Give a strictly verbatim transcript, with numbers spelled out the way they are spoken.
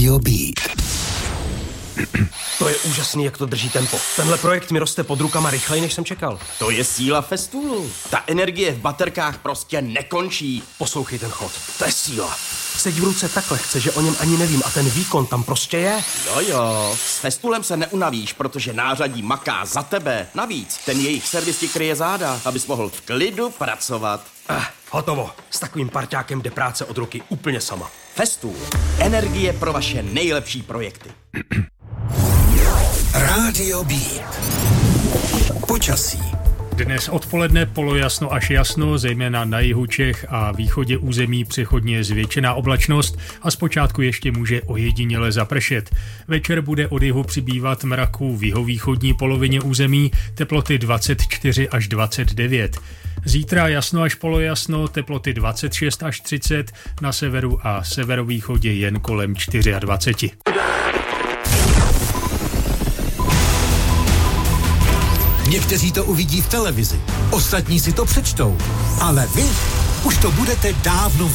Radio Beat. To je úžasný, jak to drží tempo. Tenhle projekt mi roste pod rukama rychleji, než jsem čekal. To je síla Festoolu. Ta energie v baterkách prostě nekončí. Poslouchej ten chod. To je síla. Seď v ruce tak lehce, že o něm ani nevím a ten výkon tam prostě je. Jo jo, s Festoolem se neunavíš, protože nářadí maká za tebe. Navíc, ten jejich servis ti kryje záda, abys mohl v klidu pracovat. Eh, hotovo. S takovým parťákem jde práce od ruky úplně sama. Festool. Energie pro vaše nejlepší projekty. Radio Beat. Počasí. Dnes odpoledne polojasno až jasno, zejména na jihu Čech a východě území přechodně zvětšená oblačnost a zpočátku ještě může ojediněle zapršet. Večer bude od jihu přibývat mraků v jihovýchodní polovině území, teploty dvacet čtyři až dvacet devět. Zítra jasno až polojasno, teploty dvacet šest až třicet, na severu a severovýchodě jen kolem dvacet čtyři. Někteří to uvidí v televizi, ostatní si to přečtou, ale vy už to budete dávno